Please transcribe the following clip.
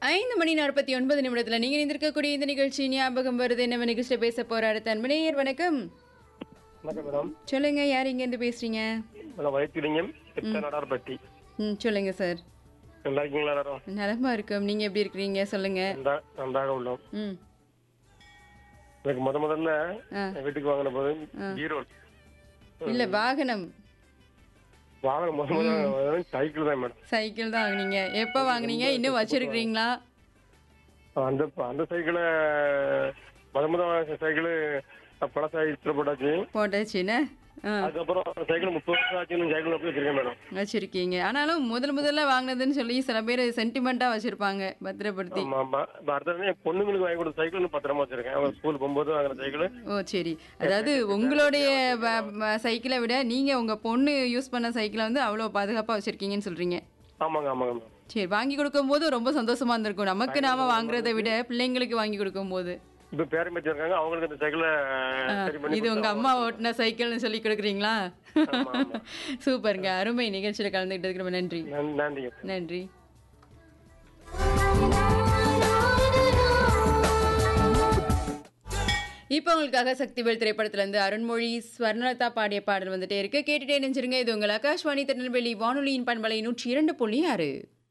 5:49 நீங்க இணைந்திருக்கக்கூடிய இந்த நிகழ்ச்சி ஞாபகம் வருது என்ன நிகழ்ச்சியில பேச போற அடுத்த அன்பு நேயர் வணக்கம். வணக்கம் மேடம். சொல்லுங்க, யார் இங்க இருந்து பேசுறீங்க? மேடம் வைத்திலிங்கம் நடார்பட்டி. சொல்லுங்க சார். நல்லா இருக்கீங்களா எல்லாரும்? நலமா இருக்கும். நீங்க எப்படி இருக்கிறீங்க சொல்லுங்க. நன்றாக உள்ளோம். ம் எனக்கு முதல்ல என் வீட்டுக்கு வாங்கின போது ஹீரோ இல்ல வாகனம். வாகனம் முதல்ல சைக்கிள் தான் மேடம். சைக்கிள் தான் வாங்குனீங்க. எப்ப வாங்குனீங்க? இன்னும் வச்சிருக்கீங்களா? அந்த அந்த சைக்கிளை முதல் சைக்கிள் பழசாயிட்டு போட்டாச்சு. போட்டாச்சுன்னு அதுக்கப்புறம் சைக்கிள் 30 வருஷம் ஆச்சு. சைக்கிள் வச்சிருக்கேன் மேடம். வச்சிருக்கீங்க. ஆனாலும் முதல்ல வாங்கினதுன்னு சொல்லி சில பேர் சென்டிமெண்டா வச்சிருப்பாங்க பத்திரப்படுத்தி. ஆமா ஆமா. அடுத்தது என் பொண்ணுங்களுக்கு வாங்கி கொடுத்த சைக்கிள் பத்திரமா வச்சிருக்கேன். அவங்க ஸ்கூல் போகும்போது வாங்கின சைக்கிள். ஓ சரி. அதாவது உங்களுடைய சைக்கிளை விட நீங்க உங்க பொண்ணு யூஸ் பண்ண சைக்கிளை வந்து அவ்வளவு பாதுகாப்பா வச்சிருக்கீங்கன்னு சொல்றீங்க. ஆமாங்க ஆமாங்க மேடம். சரி, வாங்கி கொடுக்கும் போது ரொம்ப சந்தோஷமா இருந்திருக்கும். நமக்கு நாம வாங்குறதை விட பிள்ளைங்களுக்கு வாங்கி கொடுக்கும் போது. இப்ப பேரம் வச்சிருக்காங்க. அவங்களுக்கு இந்த சைக்கிளை சரி பண்ணி இது உங்க அம்மா ஓட்டின சைக்கிள்னு சொல்லி கொடுக்குறீங்களா? சூப்பருங்க. அருமை. நிகழ்ச்சியில கலந்துக்கிட்டதுக்கு ரொம்ப நன்றி. நன்றி நன்றி. இப்போ உங்களுக்காக சக்திவேல் திரைப்படத்துல இருந்து அருண்மொழி ஸ்வர்ணலதா பாடிய பாடல் வந்துட்டே இருக்கு. கேட்டுட்டே நினைச்சிருங்க. இது உங்கள் ஆகாஷ்வாணி திருநெல்வேலி வானொலியின் பண்பலை 102.6.